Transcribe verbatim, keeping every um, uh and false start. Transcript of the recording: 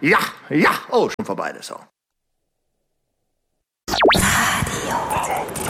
ja, ja. Oh, schon vorbei der Song. Radio.